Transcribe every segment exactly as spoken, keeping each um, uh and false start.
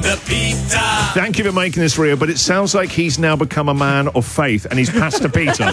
Pasta Peter. Thank you for making this real, but it sounds like he's now become a man of faith and he's Pasta Peter.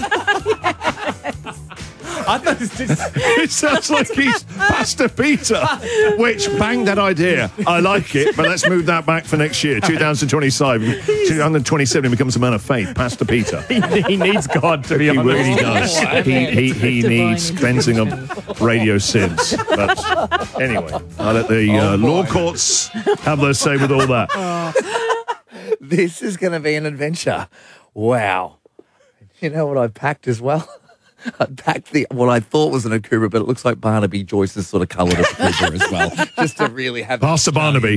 I thought it was just... It sounds like he's Pasta Peter, which, bang that idea. I like it, but let's move that back for next year, twenty twenty-five. twenty twenty-seven, he becomes a man of faith, Pasta Peter. He, he needs God to be He honest. really does. He, he, he needs cleansing of radio sins. But anyway, I'll let the uh, law courts have their say with all that. This is going to be an adventure. Wow. You know what I packed as well? I packed the what I thought was an Akubra, but it looks like Barnaby Joyce's sort of coloured Akubra as well, just to really have... Pastor Barnaby.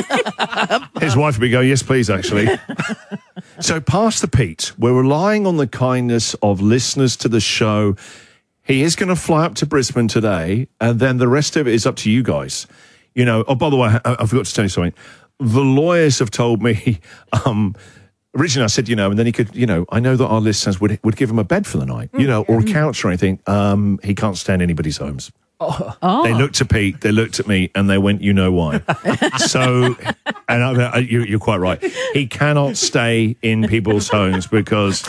His wife would be going, yes, please, actually. So, Pastor Pete, we're relying on the kindness of listeners to the show. He is going to fly up to Brisbane today, and then the rest of it is up to you guys. You know, oh, by the way, I, I forgot to tell you something. The lawyers have told me... Um, Originally, I said, you know, and then he could, you know, I know that our listeners would would give him a bed for the night, you know, or a couch or anything. Um, he can't stay in anybody's homes. Oh. They looked at Pete, they looked at me, and they went, you know why. So, and I, I, you, you're quite right. He cannot stay in people's homes because...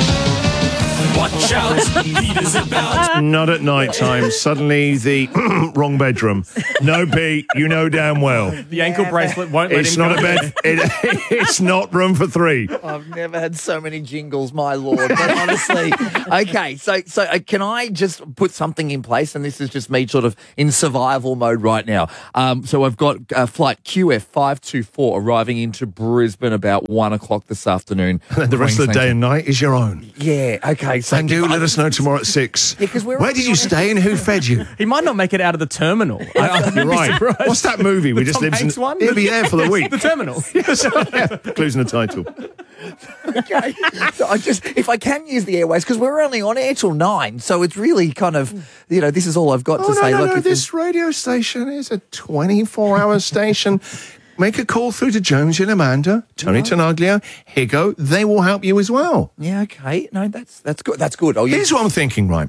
Watch out, Peter's about. Not at night time. Suddenly the wrong bedroom. No, Pete, you know damn well. The ankle bracelet won't let It's him not go a bed. It, it's not room for three. I've never had so many jingles, my lord. But honestly, okay, so so uh, can I just put something in place? And this is just me sort of in survival mode right now. Um, so I've got uh, flight Q F five two four arriving into Brisbane about one o'clock this afternoon. And the rest of the day and night is your own. Yeah, okay. So And do let us know tomorrow at six. Yeah, 'cause we're Where did you stay and who fed you? He might not make it out of the terminal. I, I'd You're be right. surprised. What's that movie? We The just Tom lives Hanks in. one? He'll be there for the week. The terminal. Yes, yeah. Clues in the title. Okay. So I just, if I can use the airways, because we're only on air till nine, so it's really kind of, you know, this is all I've got Oh to no, say. no, Look, no! if This radio station is a twenty-four hour station. Make a call through to Jones and Amanda, Tony Tanaglio, Higo. They will help you as well. yeah, okay, no, that's that's good. That's good. Oh, yeah. Here's what I'm thinking, right?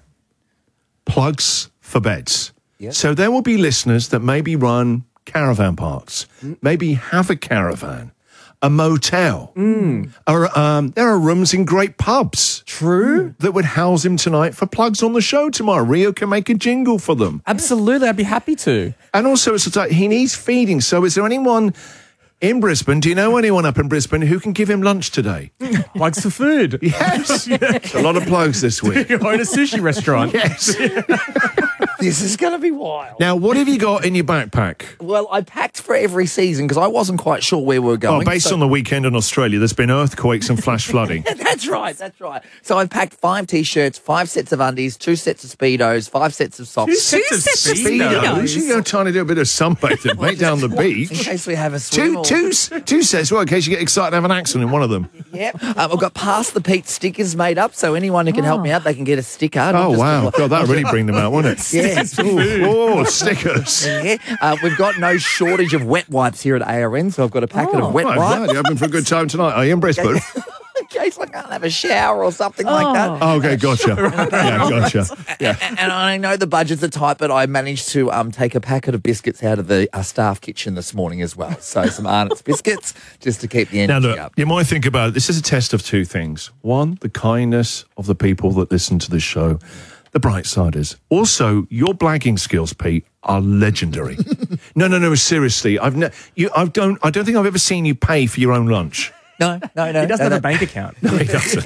Plugs for beds. Yep. So there will be listeners that maybe run caravan parks, maybe have a caravan, a motel. Or, um, there are rooms in great pubs. True. That would house him tonight for plugs on the show tomorrow. Rio can make a jingle for them. Absolutely, I'd be happy to. And also, it's like he needs feeding. So is there anyone in Brisbane, do you know anyone up in Brisbane who can give him lunch today? Plugs for food. Yes. A lot of plugs this week. You own a sushi restaurant. Yes. This is going to be wild. Now, what have you got in your backpack? Well, I packed for every season because I wasn't quite sure where we were Oh, going. based so- on the weekend in Australia, there's been earthquakes and flash flooding. That's right, that's right. So I've packed five T-shirts, five sets of undies, two sets of Speedos, five sets of socks. Two sets of sets of Speedos. Speedos. You go trying to do a bit of sunbathing, mate, down the In beach. case we have a swim. Two, or- two, two sets, well, in case you get excited and have an accident in one of them. Yep. Um, I've got Past the Pete stickers made up, so anyone who can help me out, they can get a sticker. Not Oh, just wow. a- God, that'll really bring them out, won't it? Yeah. Ooh, oh, stickers. Yeah. Uh, we've got no shortage of wet wipes here at A R N, so I've got a packet of wet Right, wipes. glad you're having for a good time tonight. Are you in Brisbane? In case I can't have a shower or something like that. Oh, okay, gotcha. Yeah, gotcha. Yeah. And, and I know the budgets are tight, but I managed to um, take a packet of biscuits out of the uh, staff kitchen this morning as well. So some Arnott's biscuits just to keep the Now, energy look, up. you might think about it. This is a test of two things. One, the kindness of the people that listen to the show. The bright side is also your blagging skills, Pete, are legendary. no, no, no. Seriously, I've ne- you. I don't. I don't think I've ever seen you pay for your own lunch. No, no, no. He doesn't no, have a bank account. No, he doesn't.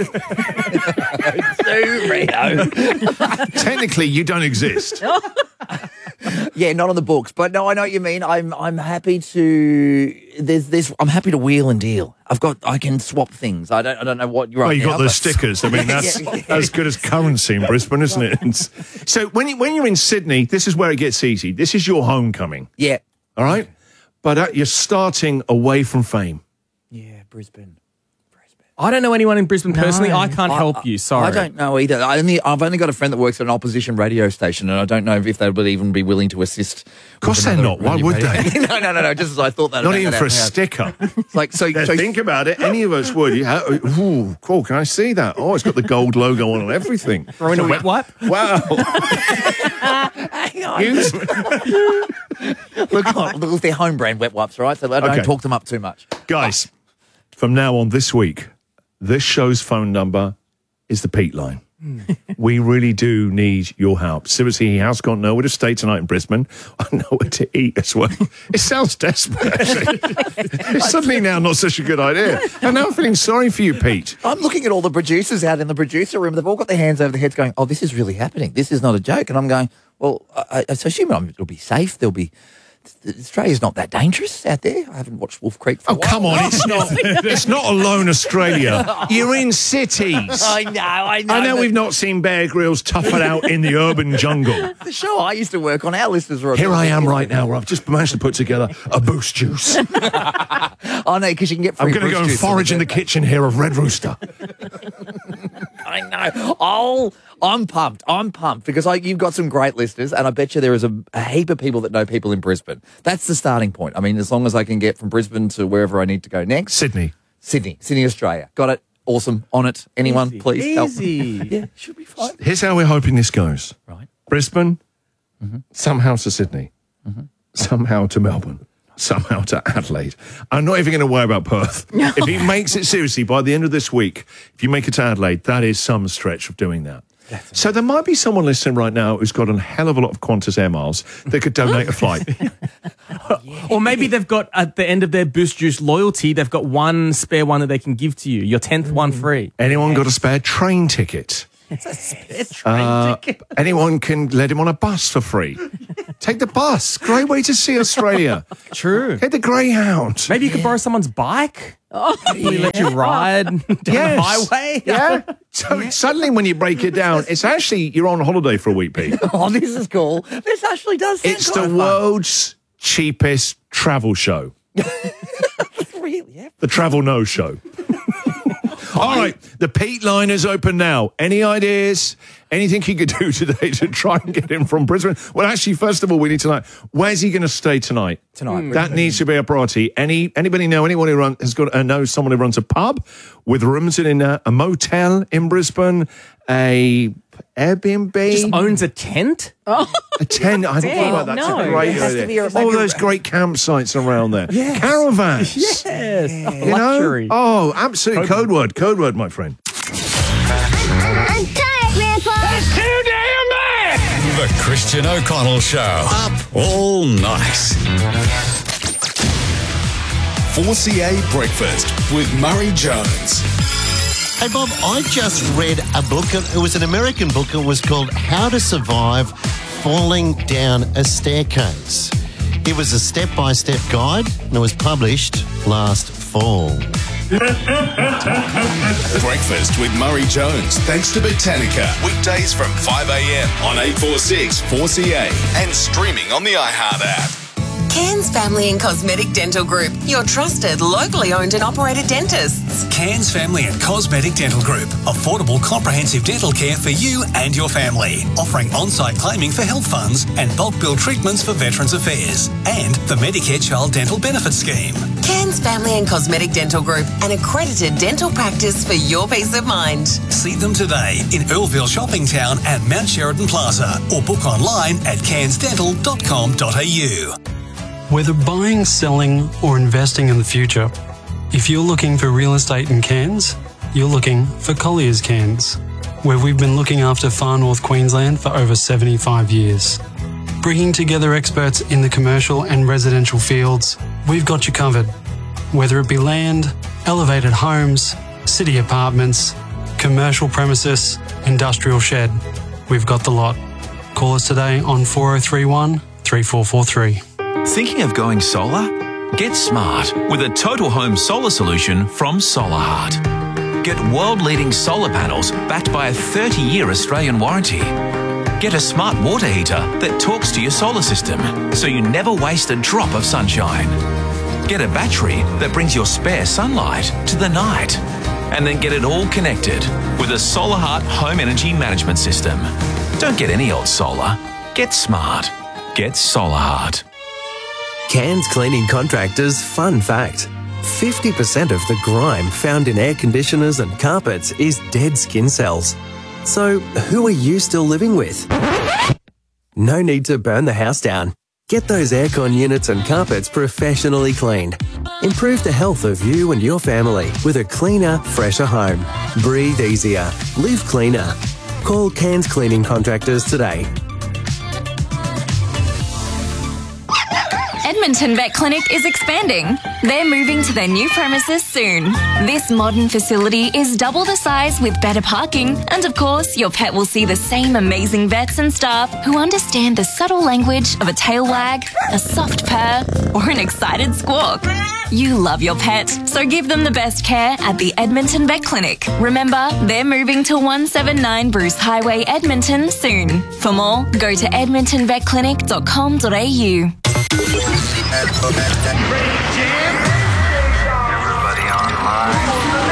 no, Rio. Technically, you don't exist. Yeah, not on the books, but no, I know what you mean. I'm I'm happy to there's this. I'm happy to wheel and deal. I've got I can swap things. I don't I don't know what you're. Oh, right you got now, those but- stickers. I mean, that's Yeah, yeah. as good as currency in Brisbane, isn't it? It's- so when you, when you're in Sydney, this is where it gets easy. This is your homecoming. Yeah, All right, but uh, you're starting away from fame. yeah, Brisbane. I don't know anyone in Brisbane personally. I can't help you. Sorry. I don't know either. I only, I've only got a friend that works at an opposition radio station, and I don't know if they would even be willing to assist. Of course they're not. Why would they? no, no, no, no. Just as I thought that. Not about even that for a out loud. sticker. It's like so. Yeah, so think about it. Any of us would. You ha- Ooh, cool. Can I see that? Oh, it's got the gold logo on and everything. Throw in a wet wipe. Wow. hang on. You- Look, look, they're home brand wet wipes, right? So I don't Okay. talk them up too much. Guys, from now on this week, this show's phone number is the Pete line. We really do need your help. Seriously, he has got nowhere to stay tonight in Brisbane. I nowhere to eat as well. It sounds desperate, actually. It's suddenly now not such a good idea. And now I'm feeling sorry for you, Pete. I'm looking at all the producers out in the producer room. They've all got their hands over their heads going, oh, this is really happening. This is not a joke. And I'm going, well, I, I assume it'll be safe. There'll be... Australia's not that dangerous out there. I haven't watched Wolf Creek for Oh, a while. come on. It's not It's not alone Australia. You're in cities. I know, I know. I know but we've not seen Bear Grylls tough it out in the urban jungle. The show I used to work on, our listeners were... Here I am right now where I've just managed to put together a boost juice. Oh, no, because you can get free I'm going to go and juice forage in the kitchen here of Red Rooster. I know. Oh, I'm pumped. I'm pumped because I, you've got some great listeners, and I bet you there is a, a heap of people that know people in Brisbane. That's the starting point. I mean, as long as I can get from Brisbane to wherever I need to go next. Sydney. Sydney. Sydney, Australia. Got it. Awesome. On it. Anyone, Easy. please help. Easy. Yeah, should be fine. Here's how we're hoping this goes. Right. Brisbane, somehow to Sydney, somehow to Melbourne, somehow to Adelaide. I'm not even going to worry about Perth. If he makes it seriously by the end of this week, if you make it to Adelaide, that is some stretch of doing that. So there might be someone listening right now who's got a hell of a lot of Qantas air miles that could donate a flight. Or maybe they've got, at the end of their Boost Juice loyalty, they've got one spare one that they can give to you. Your tenth one free. Anyone got a spare train ticket? Uh, anyone can let him on a bus for free. Take the bus. Great way to see Australia. True. Take the Greyhound. Maybe you could borrow someone's bike. Oh, we let you ride down Yes. the highway. Yeah. So suddenly when you break it down, it's actually, you're on holiday for a week, Pete. Oh, this is cool. This actually does sound It's quite the fun. world's cheapest travel show. Really, yeah. The Travel No Show. All right, the Pete line is open now. Any ideas? Anything you could do today to try and get him from Brisbane? Well, actually, first of all, we need to know, where's he going to stay tonight? Tonight. That needs to be a priority. Any Anybody know anyone who run, has got uh, knows someone who runs a pub with rooms in a, a motel in Brisbane, a Airbnb, Just owns a tent? a tent. I don't know about that. That's no. a great It has to idea. be a- All maybe a- those great campsites around there. Yes. Caravans. Yes. You know? Luxury. Oh, absolutely. Code word. Code word, my friend. I'm tired, Grandpa. Too damn bad! The Christian O'Connell Show. Up all night. four C A Breakfast with Murray Jones. Hey, Bob, I just read a book. It was an American book. It was called How to Survive Falling Down a Staircase. It was a step-by-step guide, and it was published last fall. Breakfast with Murray Jones, thanks to Botanica. Weekdays from five a.m. on eight forty-six four C A and streaming on the iHeart app. Cairns Family and Cosmetic Dental Group, your trusted, locally owned and operated dentists. Cairns Family and Cosmetic Dental Group. Affordable, comprehensive dental care for you and your family. Offering on-site claiming for health funds and bulk bill treatments for Veterans Affairs. And the Medicare Child Dental Benefit Scheme. Cairns Family and Cosmetic Dental Group, an accredited dental practice for your peace of mind. See them today in Earlville Shopping Town at Mount Sheridan Plaza or book online at cairns dental dot com dot a u. Whether buying, selling, or investing in the future, if you're looking for real estate in Cairns, you're looking for Collier's Cairns, where we've been looking after far north Queensland for over seventy-five years. Bringing together experts in the commercial and residential fields, we've got you covered. Whether it be land, elevated homes, city apartments, commercial premises, industrial shed, we've got the lot. Call us today on four oh three one, three four four three. Thinking of going solar? Get smart with a total home solar solution from Solarheart. Get world-leading solar panels backed by a thirty-year Australian warranty. Get a smart water heater that talks to your solar system so you never waste a drop of sunshine. Get a battery that brings your spare sunlight to the night. And then get it all connected with a Solarheart home energy management system. Don't get any old solar. Get smart. Get Solarheart. Cairns Cleaning Contractors fun fact. fifty percent of the grime found in air conditioners and carpets is dead skin cells. So who are you still living with? No need to burn the house down. Get those aircon units and carpets professionally cleaned. Improve the health of you and your family with a cleaner, fresher home. Breathe easier. Live cleaner. Call Cairns Cleaning Contractors today. Edmonton Vet Clinic is expanding. They're moving to their new premises soon. This modern facility is double the size with better parking, and of course, your pet will see the same amazing vets and staff who understand the subtle language of a tail wag, a soft purr, or an excited squawk. You love your pet, so give them the best care at the Edmonton Vet Clinic. Remember, they're moving to one seventy-nine Bruce Highway, Edmonton soon. For more, go to edmonton vet clinic dot com dot a u. Everybody online.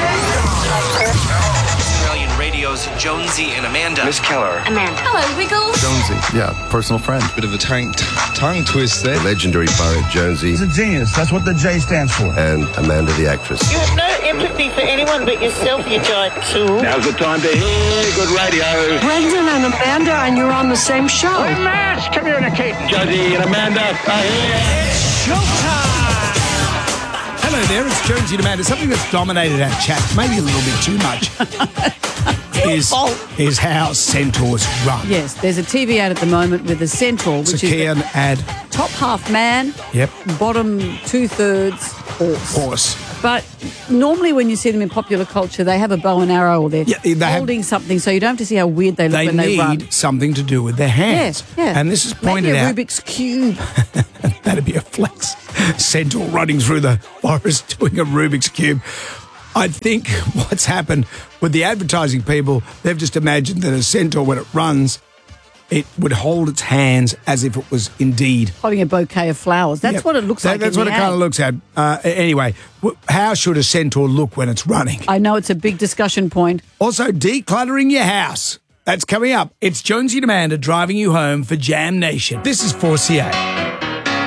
Australian Radio's Jonesy and Amanda. Miss Keller. Amanda. Hello, Wiggles. Jonesy, yeah, personal friend. Bit of a tongue, tongue twist there. Legendary poet Jonesy. He's a genius. That's what the J stands for. And Amanda the actress. You have no empathy for anyone but yourself, you giant tool. Now's the time to hear good radio. Brendan and Amanda, and you're on the same show. We must communicate. Jonesy and Amanda are here. Showtime! Hello there, it's Jonesy and Amanda. Something that's dominated our chat, maybe a little bit too much, is, is how centaurs run. Yes, there's a T V ad at the moment with a centaur, which it's a is Kian ad. Top half man, yep. Bottom two-thirds horse. Horse. But normally when you see them in popular culture, they have a bow and arrow or they're yeah, they holding have, something, so you don't have to see how weird they look they when they run. They need something to do with their hands. Yeah, yeah. And this is pointed Maybe a out. Rubik's Cube. That'd be a flex. Centaur running through the forest doing a Rubik's Cube. I think what's happened with the advertising people, they've just imagined that a centaur, when it runs, it would hold its hands as if it was indeed holding a bouquet of flowers. That's yep. what it looks that, like. That's in what the it ad. kind of looks at. Uh, anyway, w- how should a centaur look when it's running? I know it's a big discussion point. Also, decluttering your house. That's coming up. It's Jonesy and Amanda driving you home for Jam Nation. This is four C A.